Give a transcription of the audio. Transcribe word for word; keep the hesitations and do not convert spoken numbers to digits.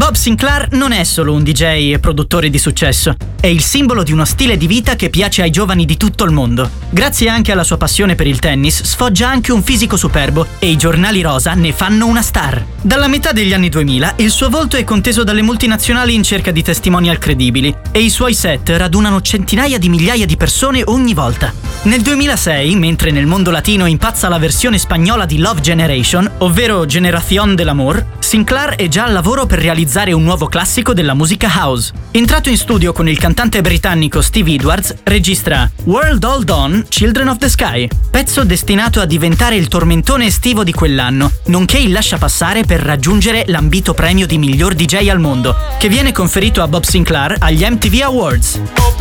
Bob Sinclar non è solo un D J e produttore di successo, è il simbolo di uno stile di vita che piace ai giovani di tutto il mondo. Grazie anche alla sua passione per il tennis, sfoggia anche un fisico superbo e i giornali rosa ne fanno una star. Dalla metà degli anni duemila il suo volto è conteso dalle multinazionali in cerca di testimonial credibili e i suoi set radunano centinaia di migliaia di persone ogni volta. Nel duemilasei, mentre nel mondo latino impazza la versione spagnola di Love Generation, ovvero Generación del Amor, Sinclar è già al lavoro per realizzare un nuovo classico della musica house. Entrato in studio con il cantante britannico Steve Edwards, registra World All Dawn, Children of the Sky, pezzo destinato a diventare il tormentone estivo di quell'anno, nonché il lasciapassare per raggiungere l'ambito premio di miglior D J al mondo, che viene conferito a Bob Sinclar agli M T V Awards.